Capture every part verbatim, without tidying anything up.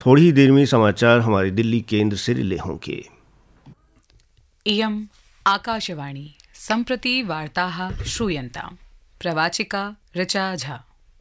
थोड़ी ही देर में समाचार हमारे दिल्ली केंद्र से रिले होंगे। इयम् आकाशवाणी सम्प्रति वार्ताः श्रूयन्ताम्। प्रवाचिका ऋचा झा।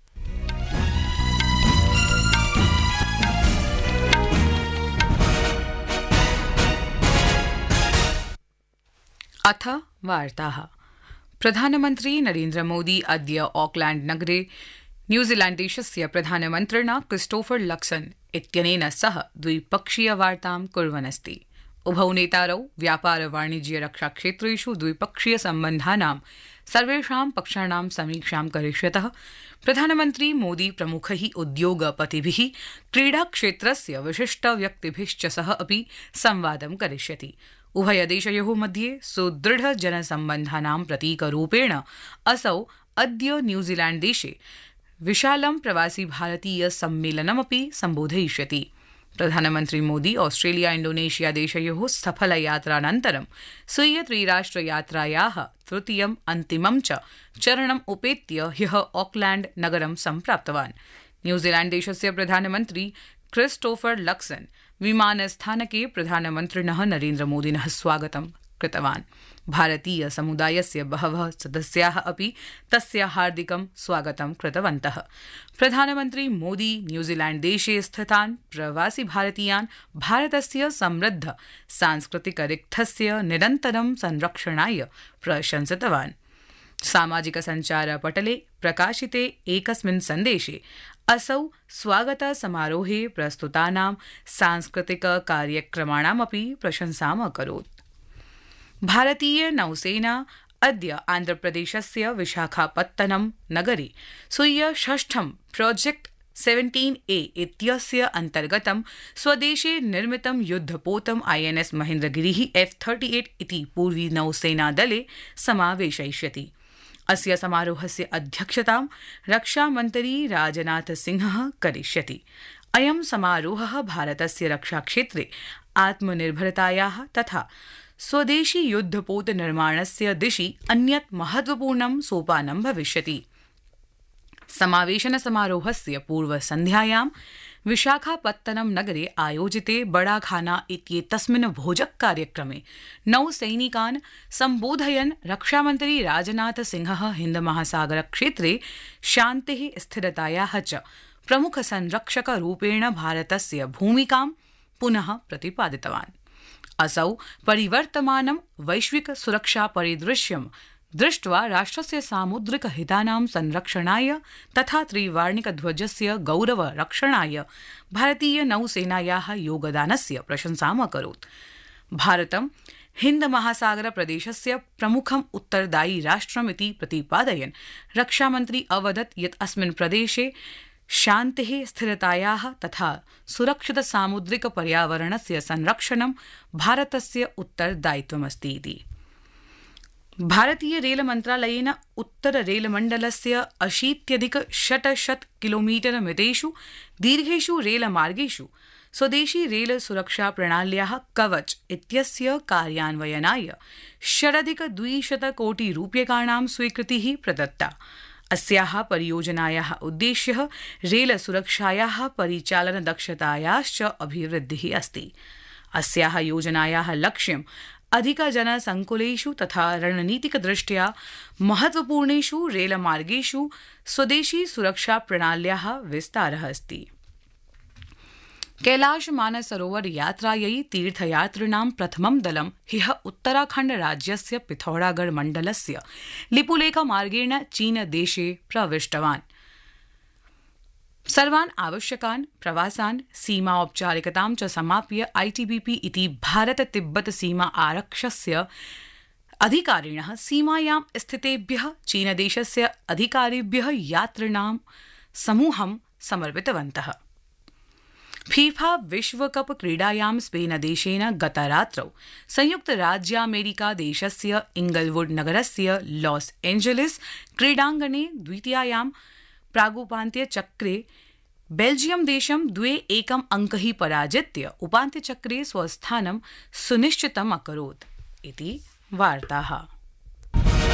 अथ वार्ताः। प्रधानमन्त्री नरेन्द्र मोदी अद्य ऑकलैंड नगरे न्यूजीलैण्डदेशस्य प्रधानमन्त्रिणा क्रिस्टोफर लक्सन इत्यनेन सह द्विपक्षीय वार्तां कुर्वन् अस्ति। उभौ नेतारौ व्यापार वाणिज्य रक्षा क्षेत्रेषु द्विपक्षीय सम्बन्धानां सर्वेषां पक्षाणां समीक्षां करिष्यतः। प्रधानमन्त्री मोदी प्रमुखैः उद्योगपतिभिः क्रीडाक्षेत्रस्य विशिष्ट व्यक्तिभिश्च सह अपि संवादं करिष्यति। उभयदेशयोः मध्ये सुदृढ जनसम्बन्धानां प्रतीकरूपेण असौ अद्य न्यूजीलैण्डदेशे विशालं प्रवासी भारतीय सम्मेलनमपि सम्बोधयिष्यति। प्रधानमन्त्री मोदी ऑस्ट्रेलिया इंडोनेशिया देशयोः सफलयात्रानन्तरं स्वीय त्रिराष्ट्रयात्रायाः तृतीयम् अन्तिमं च चरणम् उपेत्य ह्यः ऑकलैंड नगरं सम्प्राप्तवान्। न्यूजीलैण्ड देशस्य प्रधानमन्त्री क्रिस्टोफर लक्सन विमानस्थानके प्रधानमन्त्रिणः नरेन्द्र मोदिनः स्वागतं कृतवान्। भारतीय समुदायस्य बहवः सदस्याः अपि तस्य हार्दिकं स्वागतं कृतवन्तः। प्रधानमन्त्री मोदी न्यूजीलैण्ड देशे स्थितान् प्रवासी भारतीयान् भारतस्य समृद्ध सांस्कृतिक रिक्थस्य निरन्तरं संरक्षणाय प्रशंसितवान्। सामाजिक सञ्चार पटले प्रकाशिते एकस्मिन् सन्देशे असौ स्वागत समारोहे प्रस्तुतानां सांस्कृतिक कार्यक्रमाणामपि प्रशंसाम् अकरोत्। भारतीय नौसेना अद्य आन्ध्रप्रदेशस्य विशाखापत्तनम नगरे स्वीय षष्ठं प्रोजेक्ट सेवेंटीन ए इत्यस्य अन्तर्गतं स्वदेशे निर्मितं युद्धपोतम् आईएनएस महेन्द्रगिरिः एफ थर्टी एट इति पूर्वी नौसेनादले समावेशयिष्यति। अस्य समारोहस्य अध्यक्षतां रक्षामन्त्री राजनाथ सिंहः करिष्यति। अयं समारोहः भारतस्य रक्षाक्षेत्रे आत्मनिर्भरतायाः तथा स्वदेशी युद्धपोत निर्माणस्य दिशि अन्यत् महत्वपूर्णं सोपानं भविष्यति। समावेशन समारोहस्य पूर्वसन्ध्यायां विशाखापत्तनम नगरे आयोजिते बड़ाखाना इत्येतस्मिन् भोजक कार्यक्रमे नौसैनिकान् सम्बोधयन् रक्षामन्त्री राजनाथ सिंहः हिन्दमहासागरक्षेत्रे शान्तिः स्थिरतायाः च प्रमुख संरक्षकरूपेण भारतस्य भूमिकां पुनः प्रतिपादितवान्। असौ परिवर्तमानं वैश्विक सुरक्षा परिदृश्यं दृष्ट्वा राष्ट्रस्य सामुद्रिक हितानां संरक्षणाय तथा त्रिवर्णिकध्वजस्य गौरव रक्षणाय भारतीय नौसेनायाः योगदानस्य प्रशंसाम् अकरोत्। भारतं हिन्द महासागर प्रदेशस्य प्रमुखम् उत्तरदायी राष्ट्रमिति प्रतिपादयन् रक्षामन्त्री अवदत् यत् अस्मिन् प्रदेशे शान्तिः स्थिरतायाः तथा सुरक्षित सामुद्रिक पर्यावरणस्य संरक्षणं भारतस्य उत्तरदायित्वमस्ति इति। भारतीय रेल मन्त्रालयेन उत्तर रेलमण्डलस्य अशीत्यधिक षट्शत किलोमीटर मितेषु दीर्घेषु रेलमार्गेषु स्वदेशी रेल सुरक्षा प्रणाल्याः कवच इत्यस्य कार्यान्वयनाय षडधिक द्विशत कोटि रूप्यकाणां स्वीकृतिः प्रदत्ता। अस्याः परियोजनायाः उद्देश्यः रेल सुरक्षायाः परिचालन दक्षतायाश्च अभिवृद्धिः अस्ति। अस्याः योजनायाः लक्ष्यम् अधिकजनसङ्कुलेषु तथा रणनीतिकदृष्ट्या महत्वपूर्णेषु रेलमार्गेषु स्वदेशी सुरक्षा प्रणाल्याः विस्तारः अस्ति। कैलाश मानसरोवर यात्रायै तीर्थयात्रिणां प्रथमं दलं ह्यः उत्तराखण्ड राज्यस्य पिथौरागढ़ मण्डलस्य लिपुलेख मार्गेण चीनदेशे प्रविष्टवान्। सर्वान् आवश्यकान् प्रवासान् सीमा औपचारिकतां च समाप्य आईटीबीपी इति भारत तिब्बत सीमा आरक्षस्य अधिकारिणः सीमायां स्थितेभ्यः चीनदेशस्य अधिकारिभ्यः यात्रिणां समूहं समर्पितवन्तः। फीफा विश्वकप क्रीडायां स्पेनदेशेन गतरात्रौ संयुक्तराज्यामेरिका देशस्य इंगलवुड नगरस्य लॉस एंजेलिस क्रीडाङ्गणे द्वितीयायां प्रागुपान्त्यचक्रे बेल्जियम देशं द्वे एकम् अंकैः पराजित्य उपान्त्यचक्रे स्वस्थानं सुनिश्चितम् अकरोत् इति वार्ताः।